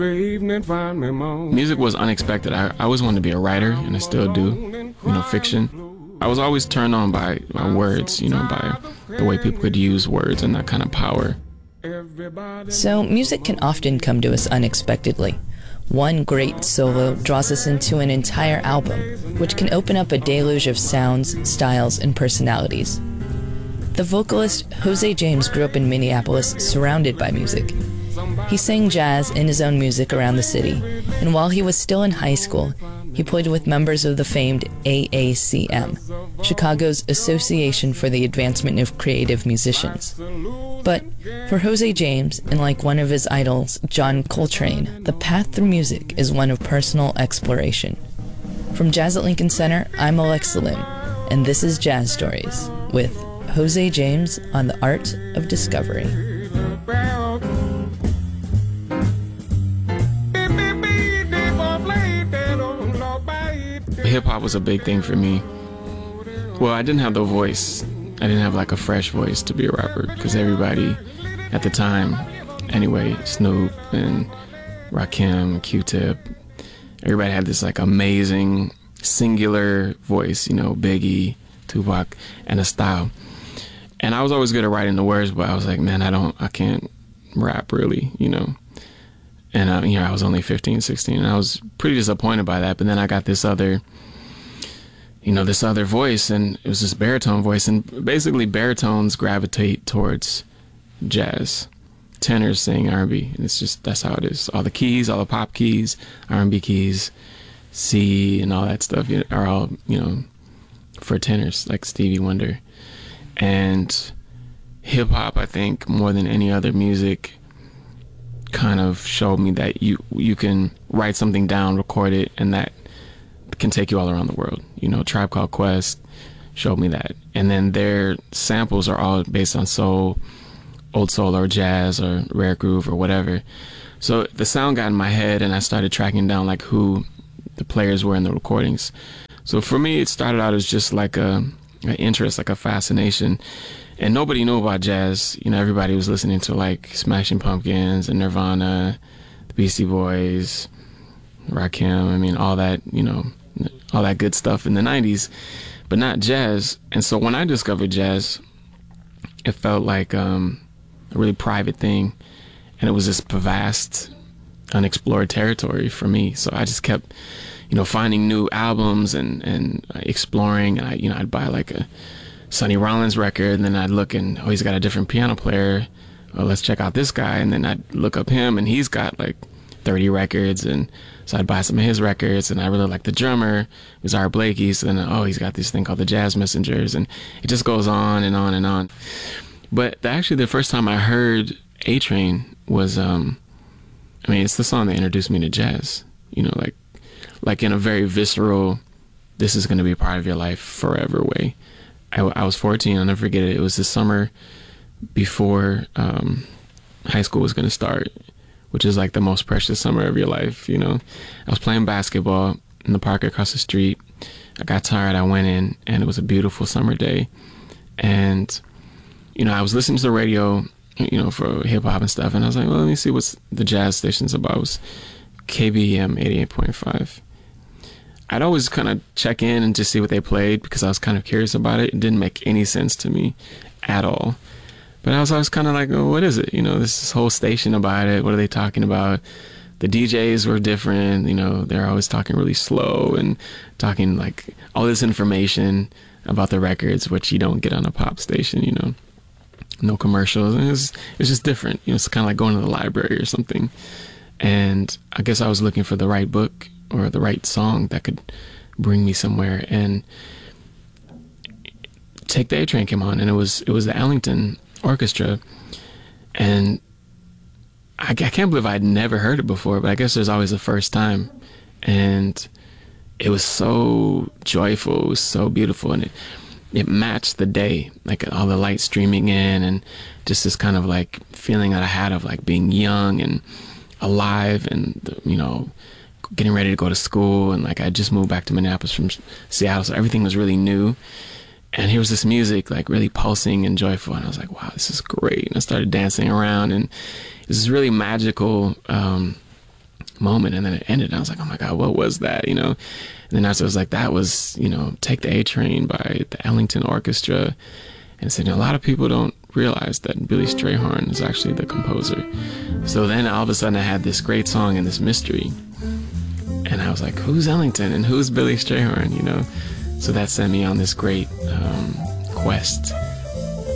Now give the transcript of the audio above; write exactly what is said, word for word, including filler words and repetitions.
Music was unexpected. I, I always wanted to be a writer, and I still do, you know, fiction. I was always turned on by, by words, you know, by the way people could use words and that kind of power. So music can often come to us unexpectedly. One great solo draws us into an entire album, which can open up a deluge of sounds, styles, and personalities. The vocalist Jose James grew up in Minneapolis, surrounded by music. He sang jazz in his own music around the city, and while he was still in high school, he played with members of the famed A A C M, Chicago's Association for the Advancement of Creative Musicians. But for Jose James, and like one of his idols, John Coltrane, the path through music is one of personal exploration. From Jazz at Lincoln Center, I'm Alexa Lim, and this is Jazz Stories with Jose James on the Art of Discovery. Hip-hop was a big thing for me. Well, I didn't have the voice. I didn't have like a fresh voice to be a rapper, because everybody at the time, anyway, Snoop and Rakim, Q-Tip, everybody had this like amazing singular voice, you know, Biggie, Tupac, and a style. And I was always good at writing the words, but I was like, man, I don't, I can't rap really, you know. And, uh, you know, I was only fifteen, sixteen, and I was pretty disappointed by that. But then I got this other, you know, this other voice, and it was this baritone voice. And basically, baritones gravitate towards jazz. Tenors sing R and B. And it's just, that's how it is. All the keys, all the pop keys, R and B keys, C, and all that stuff are all, you know, for tenors, like Stevie Wonder. And hip-hop, I think, more than any other music, kind of showed me that you you can write something down, record it, and that can take you all around the world. You know, Tribe Called Quest showed me that. And then their samples are all based on soul, old soul or jazz or rare groove or whatever. So the sound got in my head, and I started tracking down like who the players were in the recordings. So for me, it started out as just like a, an interest, like a fascination. And nobody knew about jazz. You know, everybody was listening to like Smashing Pumpkins and Nirvana, the Beastie Boys, Rakim. I mean, all that, you know, all that good stuff in the nineties, but not jazz. And so when I discovered jazz, it felt like um, a really private thing. And it was this vast, unexplored territory for me. So I just kept, you know, finding new albums and, and exploring. And I, you know, I'd buy like a Sonny Rollins record, and then I'd look and, oh, he's got a different piano player. Well, let's check out this guy. And then I'd look up him, and he's got like thirty records. And so I'd buy some of his records, and I really liked the drummer. It was Art Blakey. So then, oh, he's got this thing called the Jazz Messengers. And it just goes on and on and on. But the, actually, the first time I heard A-Train was, um, I mean, it's the song that introduced me to jazz, you know, like, like in a very visceral, this is going to be a part of your life forever way. I, I was fourteen, I'll never forget it. It was the summer before um, high school was going to start, which is like the most precious summer of your life, you know. I was playing basketball in the park across the street. I got tired, I went in, and it was a beautiful summer day. And, you know, I was listening to the radio, you know, for hip-hop and stuff, and I was like, well, let me see what's the jazz station's about. It was K B M eighty-eight point five. I'd always kind of check in and just see what they played because I was kind of curious about it. It didn't make any sense to me at all. But I was always kind of like, oh, what is it? You know, this, this whole station about it. What are they talking about? The D Js were different. You know, they're always talking really slow and talking like all this information about the records, which you don't get on a pop station, you know. No commercials. It was, it was just different. You know, it's kind of like going to the library or something. And I guess I was looking for the right book or the right song that could bring me somewhere. And Take the A-Train came on, and it was it was the Ellington Orchestra. And I, I can't believe I'd never heard it before, but I guess there's always a first time. And it was so joyful, it was so beautiful, and it it matched the day, like all the light streaming in, and just this kind of like feeling that I had of like being young and alive, and, you know, getting ready to go to school. And like I just moved back to Minneapolis from Seattle, so everything was really new. And here was this music like really pulsing and joyful, and I was like, wow, this is great. And I started dancing around, and it was this really magical um moment, and then it ended. I was like, oh my God, what was that? You know, and then after it was like, that was, you know, Take the A Train by the Ellington Orchestra. And so, you know, a lot of people don't realize that Billy Strayhorn is actually the composer. So then all of a sudden I had this great song and this mystery. And I was like, who's Ellington and who's Billy Strayhorn, you know? So that sent me on this great um, quest